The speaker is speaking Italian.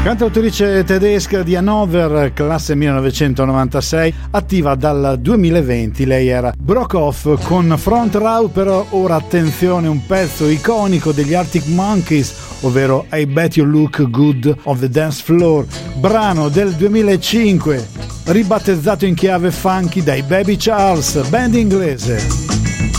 Cantautrice tedesca di Hannover, classe 1996, attiva dal 2020. Lei era Broke Off con Front Row, però ora attenzione, un pezzo iconico degli Arctic Monkeys, ovvero I Bet You Look Good on the Dance Floor, brano del 2005, ribattezzato in chiave funky dai Baby Charles, band inglese.